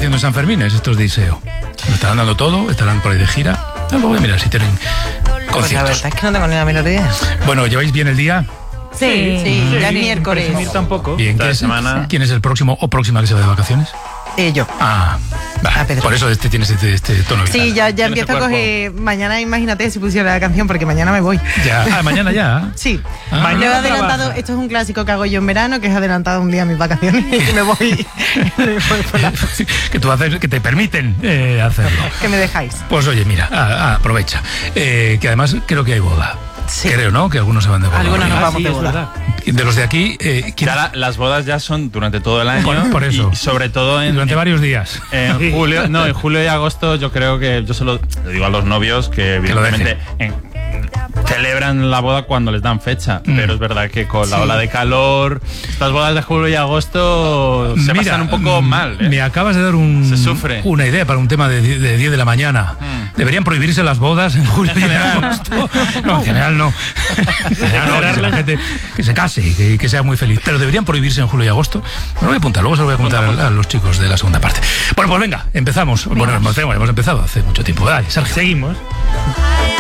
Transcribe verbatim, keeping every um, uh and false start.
haciendo en San Fermín estos de Iseo? Lo estarán dando todo, estarán por ahí de gira. Ah, voy a mirar si tienen conciertos. Pues la verdad es que no tengo ni la menor idea. Bueno, ¿lleváis bien el día? Sí, sí, sí, ya es sí, miércoles. presumir tampoco. Bien, ¿quién es, semana... ¿quién es el próximo o próxima que se va de vacaciones? Eh, yo. Ah, va, Ah, Pedro. por eso este tienes este, este tono vital. Sí, ya, ya Tienes empiezo a el cuerpo. coger. Mañana, imagínate si pusiera la canción, porque mañana me voy. Ya, ah, mañana ya. Sí. Ah. Yo he Mañana adelantado, trabaja. esto es un clásico que hago yo en verano, que es adelantado un día mis vacaciones y me voy. me voy por la- que tú haces, que te permiten eh, hacerlo. que me dejáis. Pues oye, mira, ah, ah, aprovecha. Eh, que además creo que hay boda. Sí. Creo, ¿no? Que algunos se van de boda. Algunos nos Ah, vamos sí, de es boda. verdad. De los de aquí, eh, ¿quién- Ya la- las bodas ya son durante todo el año. Por- por eso. Y sobre todo en, durante en, varios días. en julio. No, en julio y agosto yo creo que yo se lo le digo a los novios que Que lo evidentemente en- celebran la boda cuando les dan fecha. Mm. Pero es verdad que con la Sí. ola de calor, estas bodas de julio y agosto se Mira, pasan un poco mm, mal. ¿eh? Me acabas de dar un, Se sufre. una idea para un tema de, die- de diez de la mañana. Mm. ¿Deberían prohibirse las bodas en julio y en agosto? No, en general no. En general no, que, la gente que se case y que, que sea muy feliz. Pero deberían prohibirse en julio y agosto. Me lo voy a apuntar, luego se lo voy a contar a, a los chicos de la segunda parte. Bueno, pues venga, empezamos. Bueno, hemos, hemos empezado hace mucho tiempo. Dale, Sergio. Seguimos.